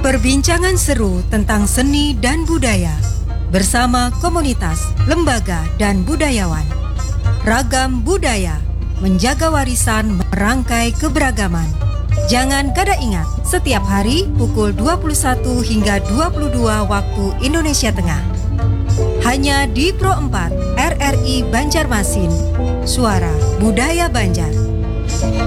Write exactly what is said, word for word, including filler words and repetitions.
Perbincangan seru tentang seni dan budaya bersama komunitas, lembaga, dan budayawan. Ragam budaya, menjaga warisan, merangkai keberagaman. Jangan kada ingat, setiap hari pukul dua puluh satu hingga dua puluh dua waktu Indonesia Tengah. Hanya di Pro empat R R I Banjarmasin, Suara Budaya Banjar.